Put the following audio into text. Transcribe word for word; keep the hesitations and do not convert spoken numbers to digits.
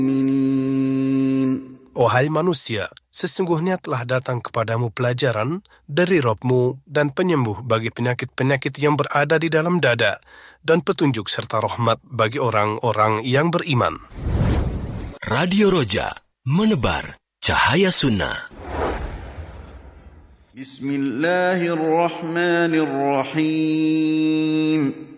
Wahai manusia, sesungguhnya telah datang kepadamu pelajaran dari Rabb-Mu dan penyembuh bagi penyakit-penyakit yang berada di dalam dada, dan petunjuk serta rahmat bagi orang-orang yang beriman. Radio Roja, menebar cahaya sunnah. Bismillahirrahmanirrahim.